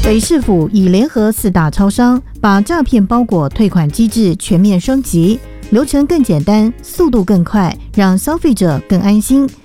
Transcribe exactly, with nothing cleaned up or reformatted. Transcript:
北市府已联合四大超商，把诈骗包裹退款机制全面升级，流程更简单，速度更快，让消费者更安心。